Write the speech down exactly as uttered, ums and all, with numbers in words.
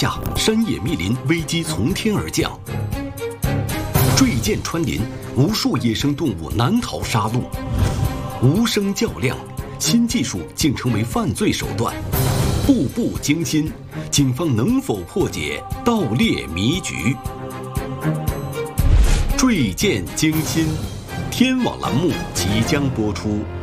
下，山野密林危机从天而降。坠剑穿林，无数野生动物难逃杀戮。无声较量，新技术竟成为犯罪手段。步步惊心，警方能否破解盗猎迷局？坠剑惊心，天网栏目即将播出。